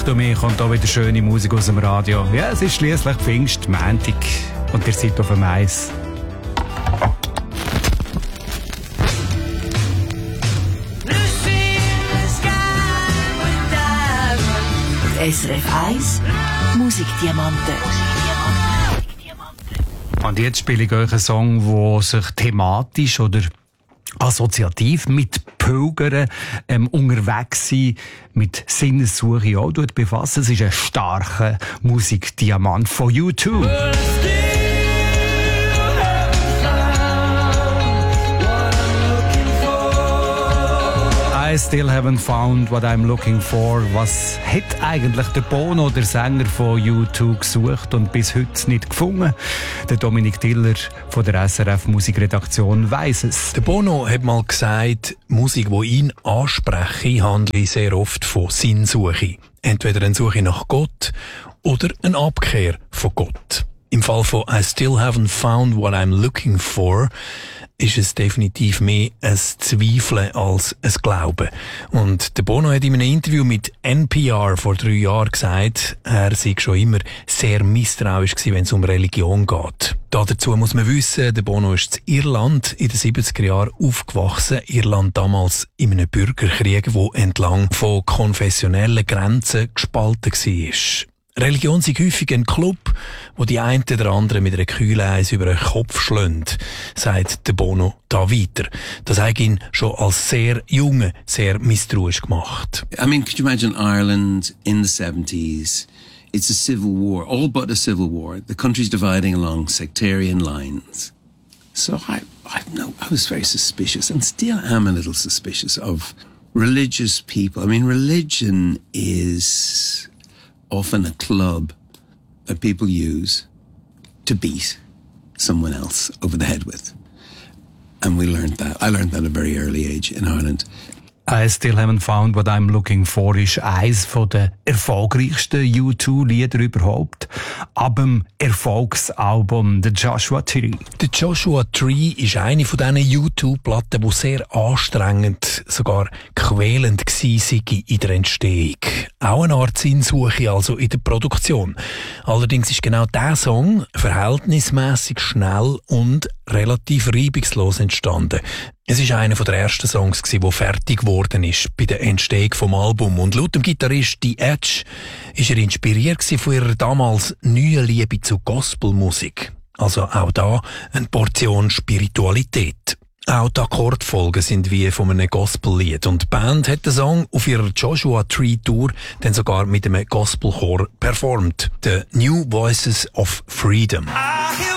und mir kommt da wieder schöne Musik aus dem Radio. Ja, es ist schliesslich Pfingstmontag und ihr seid auf dem Eis. SRF 1 Musikdiamanten. Und jetzt spiele ich euch einen Song, der sich thematisch oder assoziativ mit Pilgern unterwegs sein, mit Sinnessuche auch befassen. Es ist ein starker Musikdiamant von U2. I still haven't found what I'm looking for. Was hat eigentlich der Bono, der Sänger von U2, gesucht und bis heute nicht gefunden? Der Dominik Tiller von der SRF Musikredaktion weiss es. Der Bono hat mal gesagt, Musik, die ihn anspreche, handle sehr oft von Sinnsuche. Entweder eine Suche nach Gott oder eine Abkehr von Gott. Im Fall von I still haven't found what I'm looking for ist es definitiv mehr ein Zweifeln als ein Glauben. Und der Bono hat in einem Interview mit NPR vor 3 Jahren gesagt, er sei schon immer sehr misstrauisch gewesen, wenn es um Religion geht. Dazu muss man wissen, der Bono ist in Irland in den 70er Jahren aufgewachsen. Irland damals in einem Bürgerkrieg, der entlang von konfessionellen Grenzen gespalten war. Religion sei häufig ein Club, wo die einen oder anderen mit einer Kühleis über den Kopf schlönt, sagt der Bono da weiter. Das hat ihn schon als sehr Junge sehr misstrauisch gemacht. I mean, could you imagine Ireland in the 70s? It's a civil war, all but a civil war. The country's dividing along sectarian lines. So I was very suspicious and still am a little suspicious of religious people. I mean, religion is often a club that people use to beat someone else over the head with. And we learned that. I learned that at a very early age in Ireland. I still haven't found what I'm looking for ist eines der erfolgreichsten U2-Lieder überhaupt. Ab dem Erfolgsalbum The Joshua Tree. Der Joshua Tree ist eine von diesen U2-Platten, die sehr anstrengend, sogar quälend war in der Entstehung. Auch eine Art Sinnsuche also in der Produktion. Allerdings ist genau dieser Song verhältnismäßig schnell und relativ reibungslos entstanden. Es ist einer der ersten Songs, der fertig geworden ist bei der Entstehung vom Album. Und laut dem Gitarrist The Edge ist er inspiriert von ihrer damals neuen Liebe zu Gospelmusik. Also auch da eine Portion Spiritualität. Auch die Akkordfolgen sind wie von einem Gospellied. Und die Band hat den Song auf ihrer Joshua Tree Tour dann sogar mit einem Gospelchor performt. The New Voices of Freedom.